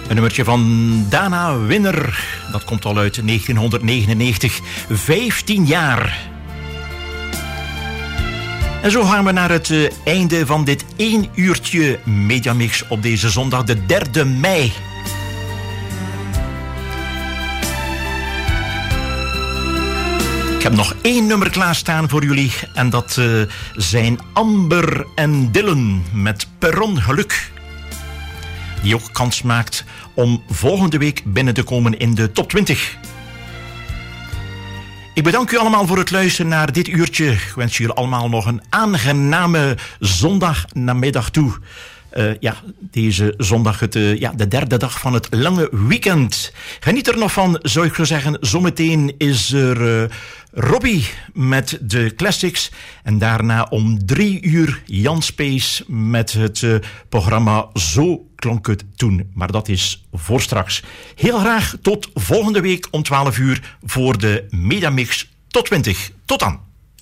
Een nummertje van Dana Winner. Dat komt al uit 1999. 15 jaar. En zo gaan we naar het einde van dit 1 uurtje Mediamix op deze zondag, de 3e mei. Ik heb nog 1 nummer klaarstaan voor jullie. En dat zijn Amber en Dylan met Perron Geluk. Die ook kans maakt om volgende week binnen te komen in de top 20. Ik bedank u allemaal voor het luisteren naar dit uurtje. Ik wens jullie allemaal nog een aangename zondagnamiddag toe. Deze zondag de 3e dag van het lange weekend. Geniet er nog van, zou ik zo zeggen. Zometeen is er Robbie met de classics. En daarna om 3 uur Jan Space met het programma Zo klonk het toen. Maar dat is voor straks. Heel graag tot volgende week om 12 uur voor de Mediamix Top 20. Tot dan.